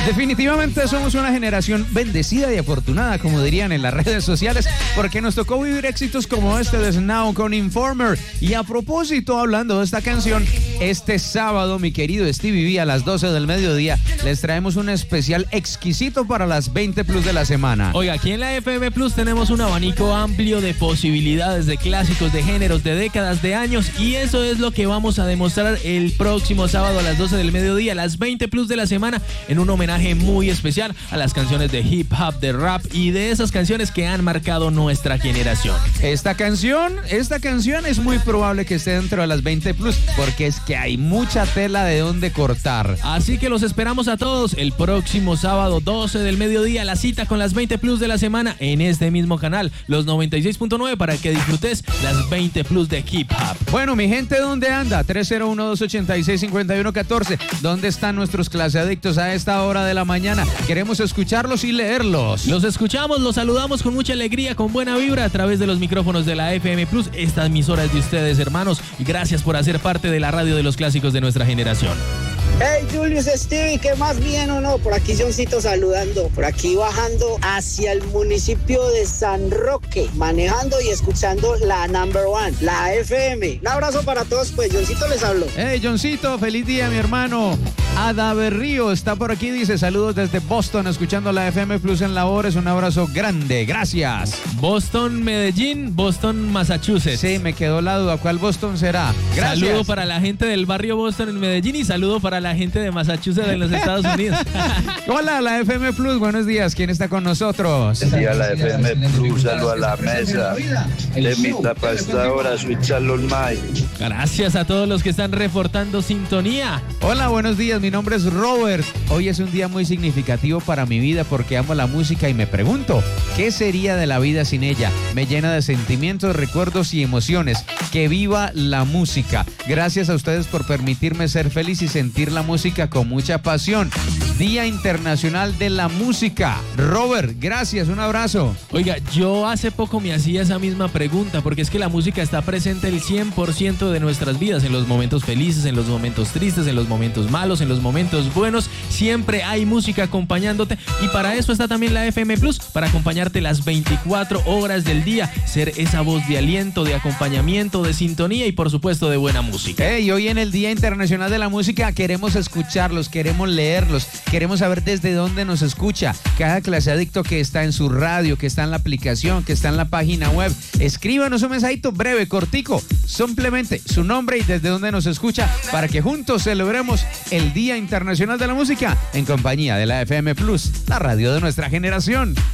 Definitivamente somos una generación bendecida y afortunada, como dirían en las redes sociales, porque nos tocó vivir éxitos como este de Snow con Informer. Y a propósito, hablando de esta canción, este sábado, mi querido Stevie B, a las 12 del mediodía, les traemos un especial exquisito para las 20 Plus de la semana. Oiga, aquí en la FM Plus tenemos un abanico amplio de posibilidades, de clásicos, de géneros, de décadas, de años, y eso es lo que vamos a demostrar el próximo sábado a las 12 del mediodía, las 20 Plus de la semana, en un homenaje muy especial a las canciones de hip hop, de rap y de esas canciones que han marcado nuestra generación. Esta canción es muy probable que esté dentro de las 20 Plus, porque es que hay mucha tela de donde cortar. Así que los esperamos a todos el próximo sábado 12 del mediodía, la cita con las 20 Plus de la semana en este mismo canal, los 96.9, para que disfrutes las 20 Plus de hip hop. Bueno, mi gente, ¿dónde anda? 301-286-5114. ¿Dónde están nuestros claseadictos a esta hora de la mañana? Queremos escucharlos y leerlos. Los escuchamos, los saludamos con mucha alegría, con buena vibra a través de los micrófonos de la FM Plus. Esta emisora es de ustedes, hermanos, y gracias por hacer parte de la radio de los clásicos de nuestra generación. Hey Julius, Stevie, ¿qué más bien o no? Por aquí Johncito saludando, por aquí bajando hacia el municipio de San Roque, manejando y escuchando la number one, la FM. Un abrazo para todos, pues Johncito les habló. Hey Johncito, feliz día, mi hermano. Ada Berrío está por aquí, dice saludos desde Boston, escuchando la FM Plus en labores. Un abrazo grande, gracias. Boston, Medellín, Boston, Massachusetts. Sí, me quedó la duda, ¿cuál Boston será? Gracias. Saludo para la gente del barrio Boston en Medellín y saludo para la gente de Massachusetts en los Estados Unidos. Hola, la FM Plus, buenos días, ¿quién está con nosotros? Sí, a la FM Plus, saludo a la mesa. De mi tapa esta hora, soy Charlon May. Gracias a todos los que están reportando sintonía. Hola, buenos días, mi nombre es Robert. Hoy es un día muy significativo para mi vida porque amo la música y me pregunto, ¿qué sería de la vida sin ella? Me llena de sentimientos, recuerdos y emociones. Que viva la música. Gracias a ustedes por permitirme ser feliz y sentir la música con mucha pasión. Día Internacional de la Música. Robert, gracias, un abrazo. Oiga, yo hace poco me hacía esa misma pregunta, porque es que la música está presente el 100% de nuestras vidas, en los momentos felices, en los momentos tristes, en los momentos malos, en los momentos buenos, siempre hay música acompañándote, y para eso está también la FM Plus, para acompañarte las 24 horas del día, ser esa voz de aliento, de acompañamiento, de sintonía y por supuesto de buena música. Hey, hoy en el Día Internacional de la Música queremos escucharlos, queremos leerlos, queremos saber desde dónde nos escucha. Cada claseadicto que está en su radio, que está en la aplicación, que está en la página web, escríbanos un mensajito breve, cortico, simplemente su nombre y desde dónde nos escucha, para que juntos celebremos el Día Internacional de la Música en compañía de la FM Plus, la radio de nuestra generación.